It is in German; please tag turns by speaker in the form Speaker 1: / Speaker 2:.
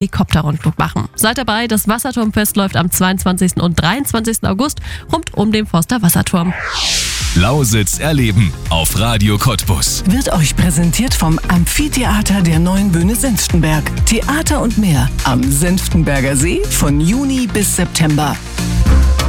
Speaker 1: Helikopterrundflug machen. Seid dabei, das Wasserturmfest läuft am 22. und 23. August rund um den Forster Wasserturm.
Speaker 2: Lausitz erleben auf Radio Cottbus.
Speaker 3: Wird euch präsentiert vom Amphitheater der Neuen Bühne Senftenberg. Theater und mehr am Senftenberger See von Juni bis September.